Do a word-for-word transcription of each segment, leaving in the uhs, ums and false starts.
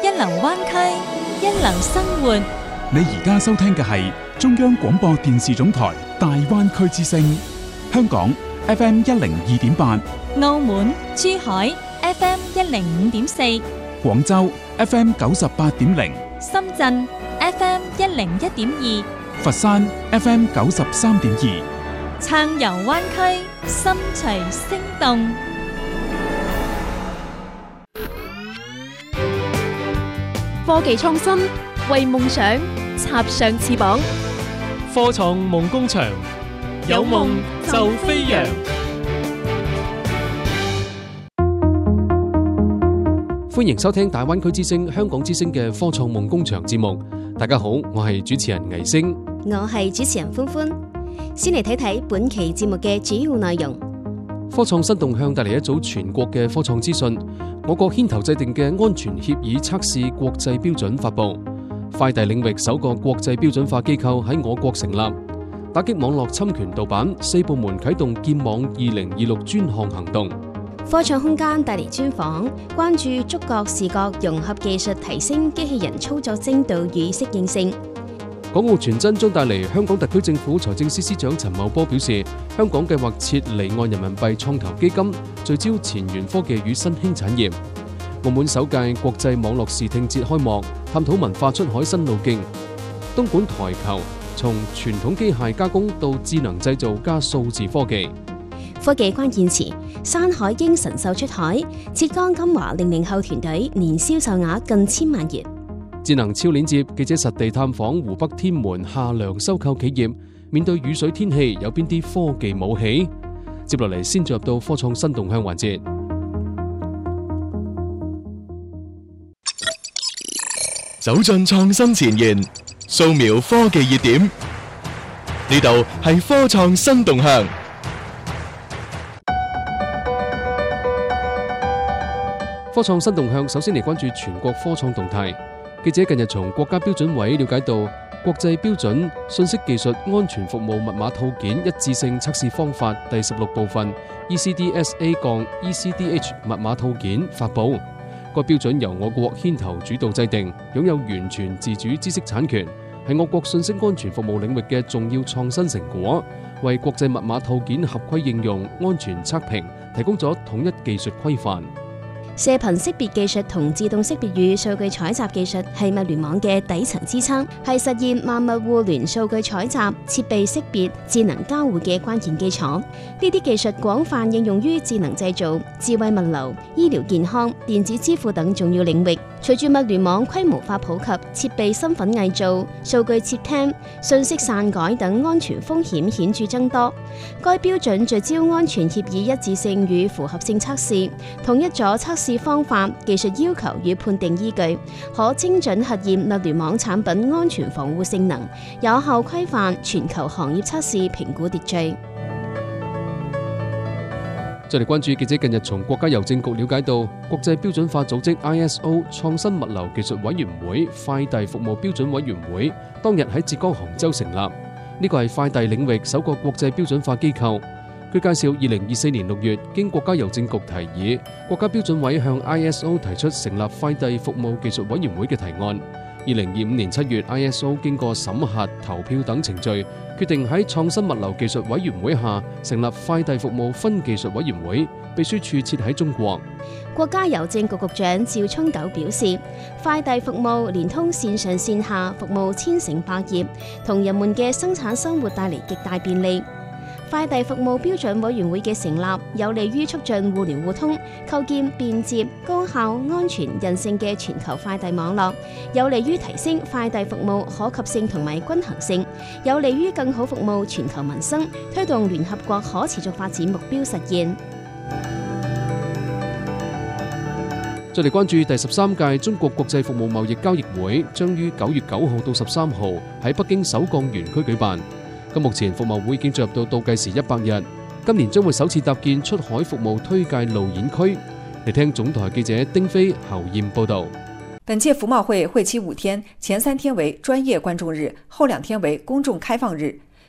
一流灣區，一流生活。 你而家收聽嘅係中央廣播電視總台大灣區之聲，香港 F M 一零二點八， 澳門、珠海 F M 一零五點四， 廣州 F M 九十八點零， 深圳 F M 一零一點二， 佛山 F M 九十三點二。 暢遊灣區，心隨聲動。 科技創新，為夢想插上翅膀。 科創夢工場，有夢就飛揚。歡迎收聽大灣區之聲、香港之聲嘅科創夢工場節目。大家好，我係主持人倪星， 我係主持人歡歡。先嚟睇睇本期節目嘅主要內容。 科創新動向帶嚟一組全國嘅科創資訊。我國牽頭制定嘅安全協議測試國際標準發布。快遞領域首個國際標準化機構喺我國成立。打擊網絡侵權盜版，四部門啟動建網二零二六專項行動。 科創空間帶嚟專訪，關注觸覺視覺融合技術提升機器人操作精度與適應性。 港澳傳真將帶嚟。香港特區政府財政司司長陳茂波表示，香港計劃設離岸人民幣創投基金，聚焦前沿科技與新興產業。澳門首屆國際網絡視聽節開幕，探討文化出海新路徑。東莞台球從傳統機械加工到智能製造加數字科技。 科技關鍵詞：山海經神獸出海，浙江金華零零後團隊年銷售額近千萬元。 智能超鏈接記者實地探訪湖北天門夏良收購企業，面對雨水天氣有邊啲科技武器？接落嚟先進入到科創新動向環節。 走進創新前沿，掃描科技熱點，呢度係科創新動向。 科創新動向首先嚟關注全國科創動態。記者近日從國家標準委了解到，國際標準信息技術安全服務密碼套件一致性測試方法第十六部分 E C D S A-E C D H 密碼套件發布。該標準由我國牽頭主導制定，擁有完全自主知識產權，係我國信息安全服務領域嘅重要創新成果，為國際密碼套件合規應用、安全測評提供咗統一技術規範。 射頻識別技術同自動識別與數據採集技術係物聯網嘅底層支撐，係實現萬物互聯數據採集、設備識別、智能交互嘅關鍵基礎。呢啲技術廣泛應用於智能製造、智慧物流、醫療健康、電子支付等重要領域。隨住物聯網規模化普及，設備身份偽造、數據竊聽、信息篡改等安全風險顯著增多。該標準聚焦安全協議一致性與符合性測試，統一咗測試方法、技術要求與判定依據，可精準核驗物聯網產品安全防護性能，有效規範全球行業測試評估秩序。 再嚟關注記者近日從國家郵政局了解到，國際標準化組織 I S O 創新物流技術委員會快遞服務標準委員會當日喺浙江杭州成立，呢個係快遞領域首個國際標準化機構。據介紹，二零二四年六月，經國家郵政局提議，國家標準委向 I S O 提出成立快遞服務技術委員會嘅提案。二零二五年七月 ，I S O 經過審核、投票等程序，決定喺創新物流技術委員會下成立快遞服務分技術委員會，秘書處設喺中國。 國家郵政局局長趙聰九表示，快遞服務連通線上線下，服務千城百業，同人們嘅生產生活帶嚟極大便利。快遞服務標準委員會嘅成立，有利於促進互聯互通，構建便捷、高效、安全、韌性嘅全球快遞網絡，有利於提升快遞服務可及性同埋均衡性，有利於更好服務全球民生，推動聯合國可持續發展目標實現。 再嚟關注第十三屆中國國際服務貿易交易會，將於九月九號到十三號喺北京首鋼園區舉辦。咁目前服務會已經進入到倒計時一百日，今年將會首次搭建出海服務推介路演區。嚟聽總台記者丁飛、侯燕報道。 本屆服貿會會期五天，前三天為專業觀眾日，後兩天為公眾開放日。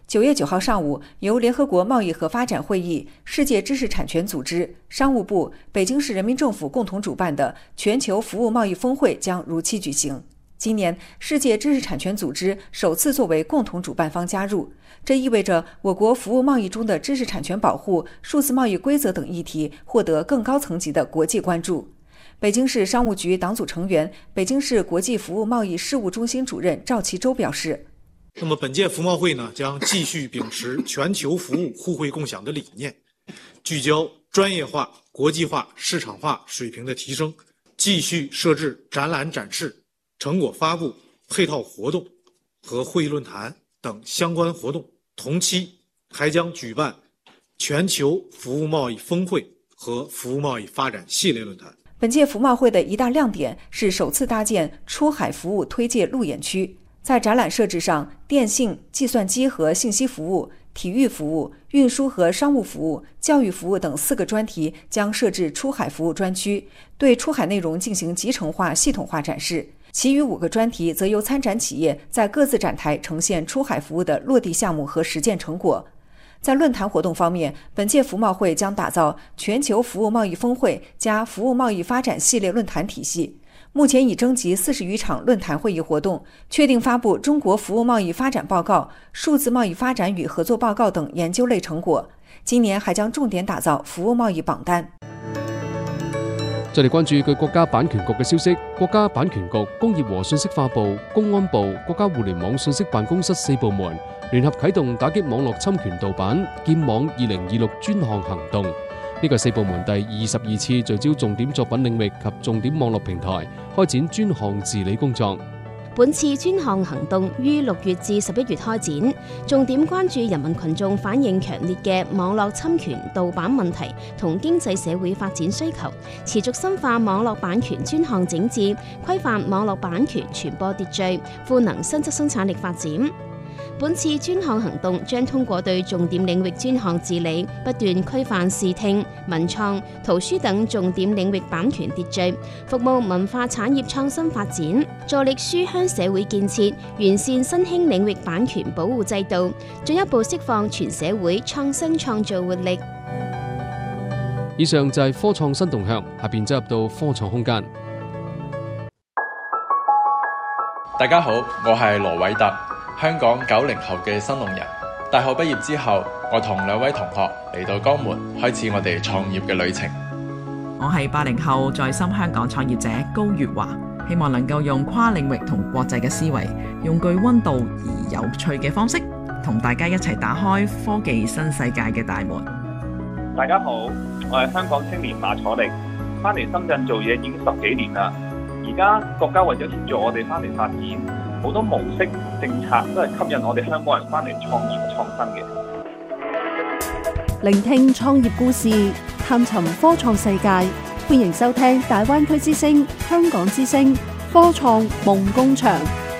九月九号上午，由联合国贸易和发展会议、世界知识产权组织、商务部、北京市人民政府共同主办的全球服务贸易峰会将如期举行。今年，世界知识产权组织首次作为共同主办方加入，这意味着我国服务贸易中的知识产权保护、数字贸易规则等议题获得更高层级的国际关注。北京市商务局党组成员、北京市国际服务贸易事务中心主任赵其洲表示， 那么本届服贸会呢，将继续秉持全球服务互惠共享的理念，聚焦专业化、国际化、市场化水平的提升，继续设置展览展示、成果发布、配套活动和会议论坛等相关活动。同期还将举办全球服务贸易峰会和服务贸易发展系列论坛。 本届服贸会的一大亮点是首次搭建出海服务推介路演区。在展览设置上，电信、计算机和信息服务、体育服务、运输和商务服务、教育服务等四个专题将设置出海服务专区，对出海内容进行集成化、系统化展示。其余五个专题则由参展企业在各自展台呈现出海服务的落地项目和实践成果。在论坛活动方面，本届服贸会将打造全球服务贸易峰会加服务贸易发展系列论坛体系。目前已征集四十余场论坛会议活动，确定发布中国服务贸易发展报告、数字贸易发展与合作报告等研究类成果。今年还将重点打造服务贸易榜單。 再嚟關注據國家版權局嘅消息，國家版權局、工業和信息化部、公安部、國家互聯網信息辦公室四部門聯合啟動打擊網絡侵權盜版劍網二零二六專項行動。呢個四部門第二十二次聚焦重點作品領域及重點網絡平台，開展專項治理工作。 本次專項行動於六月至十一月開展，重點關注人民群眾反映強烈嘅網絡侵權盜版問題同經濟社會發展需求，持續深化網絡版權專項整治，規範網絡版權傳播秩序，賦能新質生產力發展。本次專項行動將通過對重點領域專項治理，不斷規範視聽、文創、圖書等重點領域版權秩序，服務文化產業創新發展，助力書香社會建設，完善新興領域版權保護制度，進一步釋放全社會創新創造活力。 以上就係科創新動向，下邊走入到科創空間。 大家好，我係羅偉特。香港九零後嘅新農人，大學畢業之後，我同兩位同學嚟到江門，開始我哋創業嘅旅程。 我係八零後在深香港創業者高月華，希望能夠用跨領域同國際嘅思維，用具溫度而有趣嘅方式，同大家一齊打開科技新世界嘅大門。 大家好，我係香港青年馬楚力，翻嚟深圳做嘢已經十幾年啦。而家國家為咗協助我哋翻嚟發展，好多模式政策都係吸引我哋香港人翻嚟創業創新嘅。 聆聽創業故事，探尋科創世界，歡迎收聽大灣區之聲、香港之聲科創夢工場。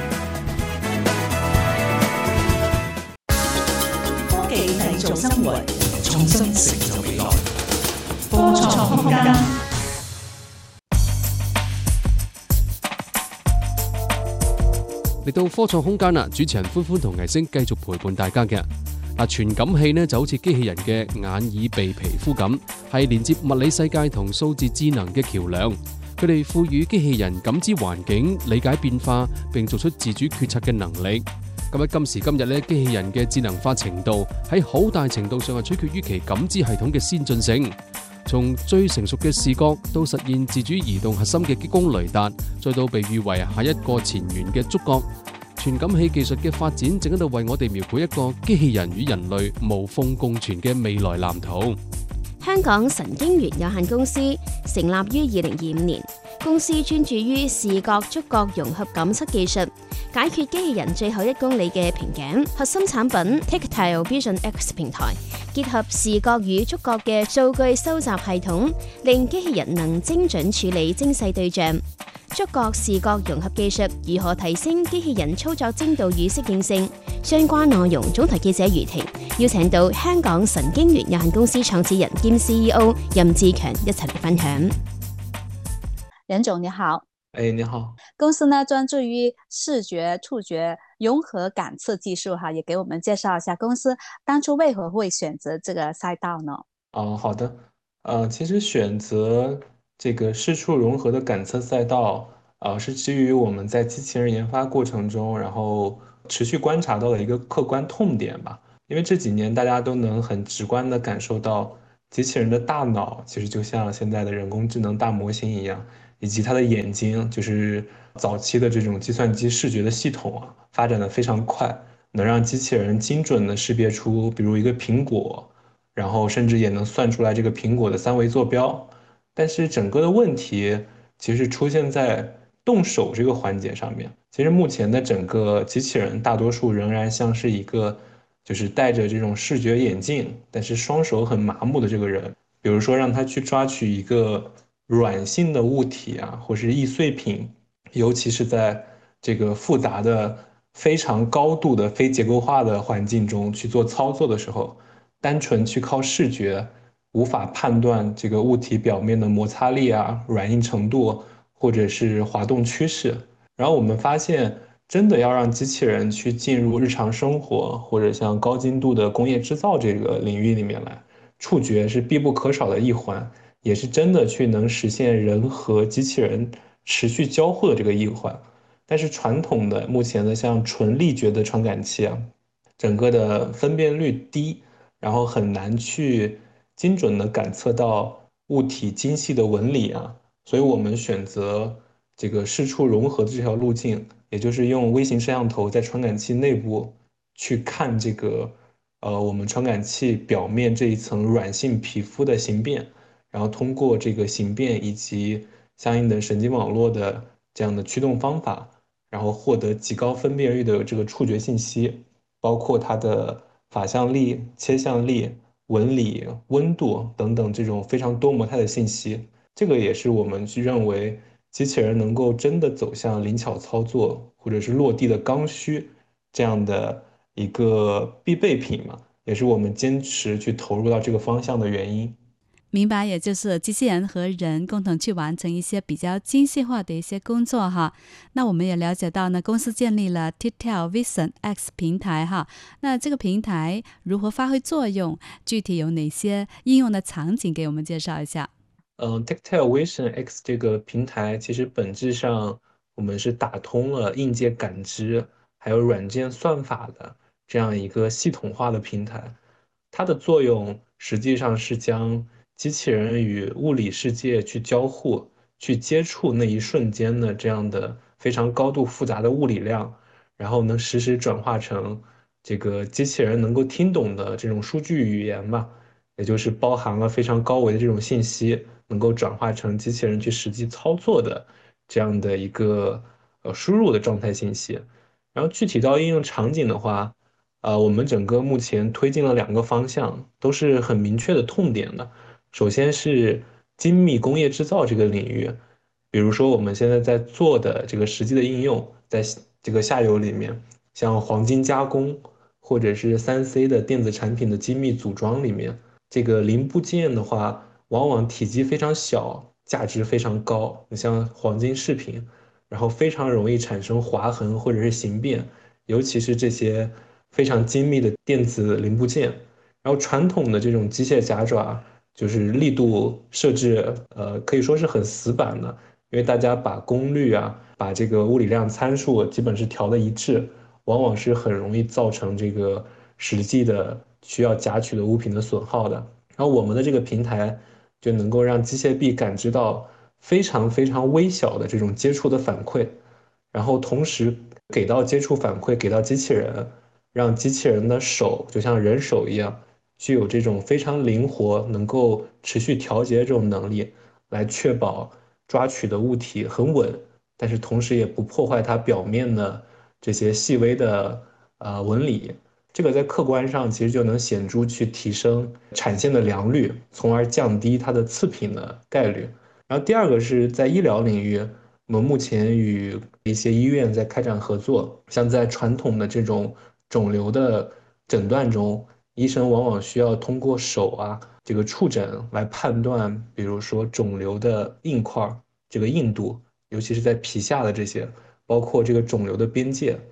科技製造生活，創新成就未來。科創空間。 嚟到科創空間啦，主持人歡歡同倪星繼續陪伴大家嘅。嗱，傳感器呢就好似機器人嘅眼耳鼻皮膚咁，係連接物理世界同數字智能嘅橋梁。佢哋賦予機器人感知環境、理解變化並做出自主決策嘅能力。咁喺今時今日呢，機器人嘅智能化程度喺好大程度上係取決於其感知系統嘅先進性。從最成熟嘅視覺到實現自主移動核心嘅激光雷達，再到被譽為下一個前沿嘅觸覺，傳感器技術嘅發展正喺度為我哋描繪一個機器人與人類無縫共存嘅未來藍圖。 香港神經元有限公司成立於二零二五年，公司專注於視覺觸覺融合感測技術，解決機器人最後一公里嘅瓶頸。核心產品 Tactile Vision X 平台，結合視覺與觸覺嘅數據收集系統，令機器人能精準處理精細對象。觸覺視覺融合技術如何提升機器人操作精度與適應性？相關內容，總台記者余婷邀請到香港神經元有限公司創始人兼 C E O 任志強一齊嚟分享。 任總你好。 哎，你好。 公司呢專注於視覺、觸覺、 融合感测技术哈，也给我们介绍一下公司当初为何会选择这个赛道呢？ 哦，好的。呃，其实选择这个视触融合的感测赛道，呃，是基于我们在机器人研发过程中，然后持续观察到的一个客观痛点吧。因为这几年大家都能很直观地感受到，机器人的大脑其实就像现在的人工智能大模型一样，以及它的眼睛，就是早期的这种计算机视觉的系统啊，发展的非常快，能让机器人精准地识别出，比如一个苹果。然后甚至也能算出来这个苹果的三维坐标，但是整个的问题其实出现在动手这个环节上面。其实目前的整个机器人大多数仍然像是一个就是戴着这种视觉眼镜，但是双手很麻木的这个人。比如说让他去抓取一个软性的物体啊，或是易碎品，尤其是在这个复杂的非常高度的非结构化的环境中去做操作的时候，单纯去靠视觉无法判断这个物体表面的摩擦力啊、软硬程度或者是滑动趋势。然后我们发现，真的要让机器人去进入日常生活或者像高精度的工业制造这个领域里面来，触觉是必不可少的一环，也是真的去能实现人和机器人持续交互的这个一环。但是传统的目前的像纯力觉的传感器啊，整个的分辨率低，然后很难去精准的感测到物体精细的纹理啊，所以我们选择这个视触融合的这条路径，也就是用微型摄像头在传感器内部去看这个呃我们传感器表面这一层软性皮肤的形变，然后通过这个形变以及相应的神经网络的这样的驱动方法，然后获得极高分辨率的这个触觉信息，包括它的法向力、切向力、纹理、温度等等这种非常多模态的信息。这个也是我们去认为机器人能够真的走向灵巧操作或者是落地的刚需这样的一个必备品嘛，也是我们坚持去投入到这个方向的原因。 明白，也就是机器人和人共同去完成一些比较精细化的一些工作哈。那我们也了解到呢，公司建立了 Tactile Vision X 平台哈。那这个平台如何发挥作用？具体有哪些应用的场景？给我们介绍一下。 嗯 ，Tactile Vision X 这个平台其实本质上我们是打通了硬件感知还有软件算法的这样一个系统化的平台。它的作用实际上是将机器人与物理世界去交互、去接触那一瞬间的这样的非常高度复杂的物理量，然后能实时转化成这个机器人能够听懂的这种数据语言嘛，也就是包含了非常高维的这种信息，能够转化成机器人去实际操作的这样的一个呃输入的状态信息。然后具体到应用场景的话，呃，我们整个目前推进了两个方向，都是很明确的痛点的。首先是精密工业制造这个领域，比如说我们现在在做的这个实际的应用，在这个下游里面，像黄金加工或者是 三 C 的电子产品的精密组装里面，这个零部件的话，往往体积非常小，价值非常高。你像黄金饰品，然后非常容易产生划痕或者是形变，尤其是这些非常精密的电子零部件。然后传统的这种机械夹爪，就是力度设置，呃，可以说是很死板的，因为大家把功率啊，把这个物理量参数基本是调的一致，往往是很容易造成这个实际的需要夹取的物品的损耗的。然后我们的这个平台就能够让机械臂感知到非常非常微小的这种接触的反馈，然后同时给到接触反馈给到机器人，让机器人的手就像人手一样，具有这种非常灵活能够持续调节这种能力，来确保抓取的物体很稳，但是同时也不破坏它表面的这些细微的呃纹理。这个在客观上其实就能显著去提升产线的良率，从而降低它的次品的概率。然后第二个是在医疗领域，我们目前与一些医院在开展合作，像在传统的这种肿瘤的诊断中，医生往往需要通过手啊这个触诊来判断，比如说肿瘤的硬块这个硬度，尤其是在皮下的这些，包括这个肿瘤的边界。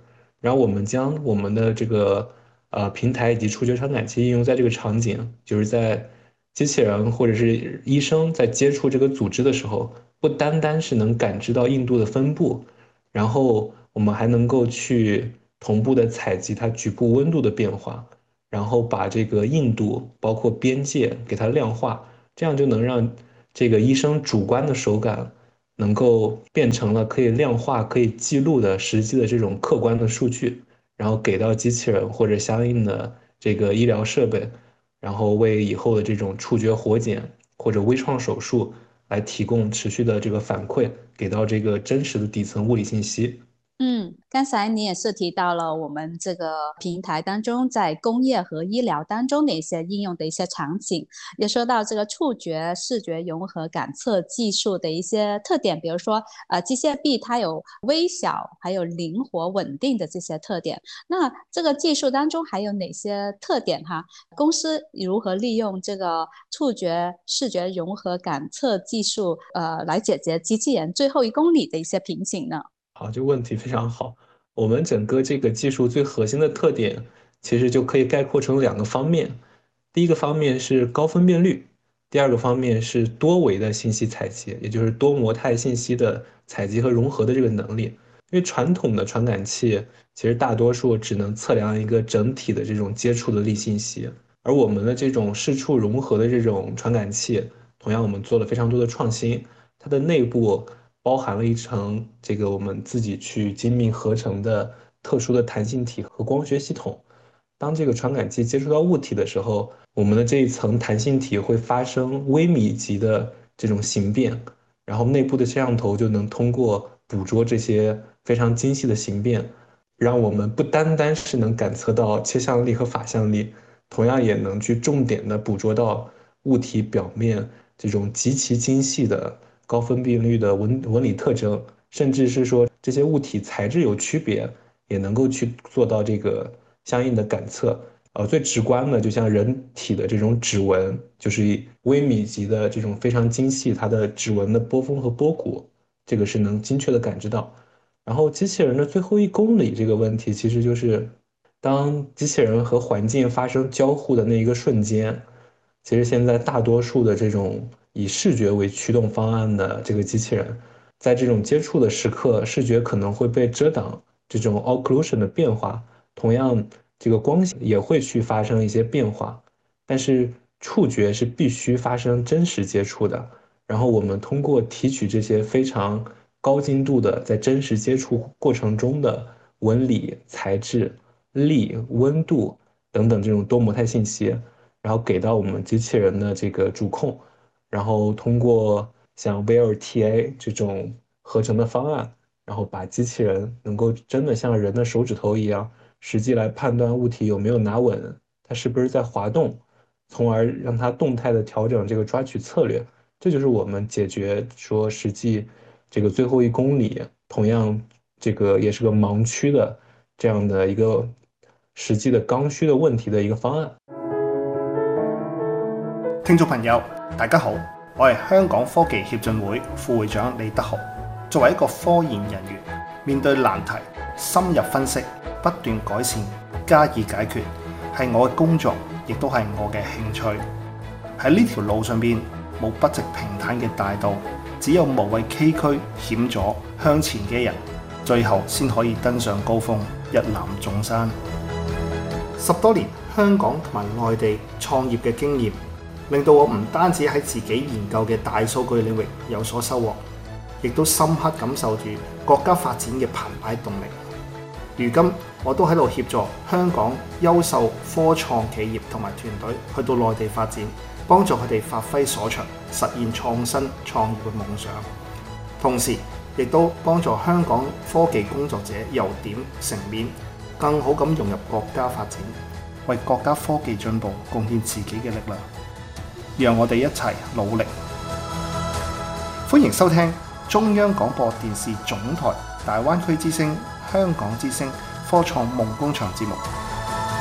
然后我们将我们的这个呃平台以及触觉传感器应用在这个场景，就是在机器人或者是医生在接触这个组织的时候，不单单是能感知到硬度的分布，然后我们还能够去同步的采集它局部温度的变化，然后把这个硬度包括边界给它量化，这样就能让这个医生主观的手感能够变成了可以量化、可以记录的实际的这种客观的数据，然后给到机器人或者相应的这个医疗设备，然后为以后的这种触觉活检或者微创手术来提供持续的这个反馈，给到这个真实的底层物理信息。 嗯，刚才你也是提到了我们这个平台当中在工业和医疗当中的一些应用的一些场景，也说到这个触觉视觉融合感测技术的一些特点，比如说呃机械臂它有微小还有灵活稳定的这些特点。那这个技术当中还有哪些特点哈？公司如何利用这个触觉视觉融合感测技术呃来解决机器人最后一公里的一些瓶颈呢？ 好，这个问题非常好。我们整个这个技术最核心的特点，其实就可以概括成两个方面。第一个方面是高分辨率，第二个方面是多维的信息采集，也就是多模态信息的采集和融合的这个能力。因为传统的传感器其实大多数只能测量一个整体的这种接触的力信息，而我们的这种视触融合的这种传感器，同样我们做了非常多的创新，它的内部包含了一层这个我们自己去精密合成的特殊的弹性体和光学系统。当这个传感器接触到物体的时候，我们的这一层弹性体会发生微米级的这种形变，然后内部的摄像头就能通过捕捉这些非常精细的形变，让我们不单单是能感测到切向力和法向力，同样也能去重点的捕捉到物体表面这种极其精细的高分辨率的纹纹理特征，甚至是说这些物体材质有区别，也能够去做到这个相应的感测。呃，最直观的，就像人体的这种指纹，就是微米级的这种非常精细，它的指纹的波峰和波谷，这个是能精确的感知到。然后机器人的最后一公里这个问题，其实就是当机器人和环境发生交互的那一个瞬间，其实现在大多数的这种以视觉为驱动方案的这个机器人，在这种接触的时刻，视觉可能会被遮挡，这种 occlusion 的变化，同样这个光线也会去发生一些变化，但是触觉是必须发生真实接触的。然后我们通过提取这些非常高精度的在真实接触过程中的纹理、材质、力、温度等等这种多模态信息，然后给到我们机器人的这个主控，然后通过像 V L T A 这种合成的方案，然后把机器人能够真的像人的手指头一样，实际来判断物体有没有拿稳，它是不是在滑动，从而让它动态的调整这个抓取策略。这就是我们解决说实际这个最后一公里，同样这个也是个盲区的这样的一个实际的刚需的问題的一個方案。 聽眾朋友，大家好，我係香港科技協進會副會長李德豪。作為一個科研人員，面對難題，深入分析，不斷改善，加以解決，係我嘅工作，亦都係我嘅興趣。喺呢條路上邊，冇不直平坦嘅大道，只有無畏崎嶇險阻向前嘅人，最後先可以登上高峰，一覽眾山。十多年香港同埋內地創業嘅經驗，令到我唔單止喺自己研究嘅大數據領域有所收穫，亦都深刻感受住國家發展嘅澎湃動力。如今我都喺度協助香港優秀科創企業同埋團隊去到內地發展，幫助佢哋發揮所長，實現創新創業嘅夢想。同時亦都幫助香港科技工作者由點成面，更好咁融入國家發展，為國家科技進步貢獻自己嘅力量。讓我哋一齊努力。歡迎收聽中央廣播電視總台大灣區之聲、香港之聲科創夢工場節目。